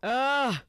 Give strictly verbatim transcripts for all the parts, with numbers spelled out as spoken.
Ugh!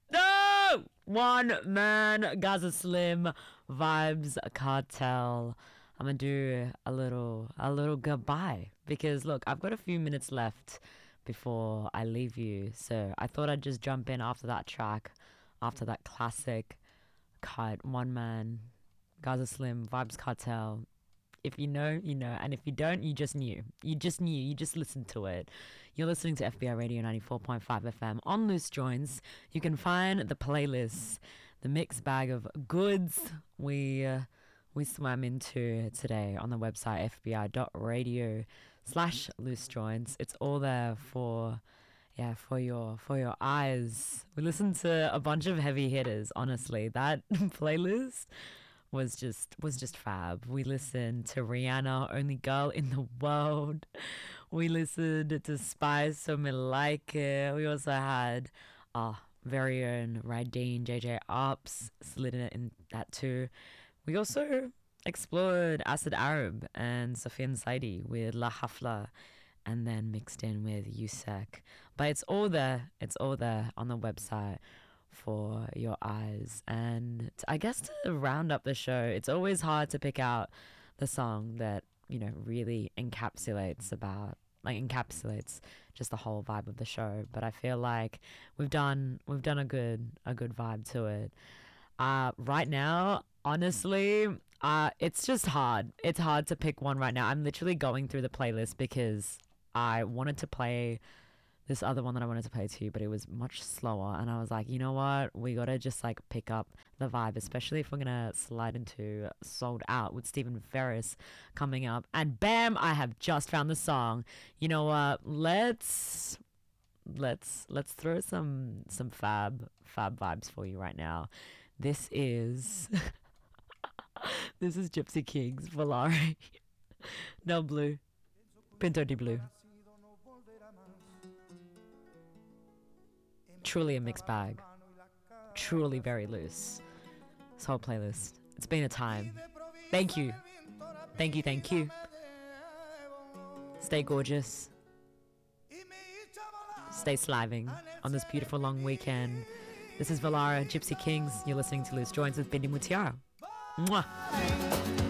No! One Man, Gaza Slim, Vibes Cartel. I'm gonna do a little, a little goodbye because look, I've got a few minutes left before I leave you. So I thought I'd just jump in after that track, after that classic cut. One Man, Gaza Slim, Vibes Cartel. If you know, you know. And if you don't, you just knew. You just knew. You just listened to it. You're listening to F B I Radio ninety-four point five F M on Loose Joints. You can find the playlist, the mixed bag of goods we uh, we swam into today on the website fbi.radio slash loose joints. It's all there for... Yeah, for your for your eyes. We listened to a bunch of heavy hitters, honestly. That playlist was just was just fab. We listened to Rihanna, Only Girl in the World. We listened to Spice, So Me Like It. We also had our very own Radine, J J Ops, slid in, in that too. We also explored Acid Arab and Sofian Saidi with La Hafla, and then mixed in with Yusek. But it's all there. It's all there on the website for your eyes. And I guess to round up the show, it's always hard to pick out the song that, you know, really encapsulates about like encapsulates just the whole vibe of the show. But I feel like we've done we've done a good a good vibe to it. Uh right now, honestly, uh it's just hard. It's hard to pick one right now. I'm literally going through the playlist because I wanted to play this other one that I wanted to play too, but it was much slower, and I was like, you know what, we gotta just like pick up the vibe, especially if we're gonna slide into Sold Out with Stephen Ferris coming up. And bam, I have just found the song. You know what, let's let's let's throw some some fab fab vibes for you right now. This is this is Gypsy Kings, Volare, Nel Blue, Pinto di Blue. Truly a mixed bag. Truly very loose. This whole playlist. It's been a time. Thank you. Thank you, thank you. Stay gorgeous. Stay sliving on this beautiful long weekend. This is Valara, Gypsy Kings. You're listening to Loose Joints with Bindi Mutiara. Mwah.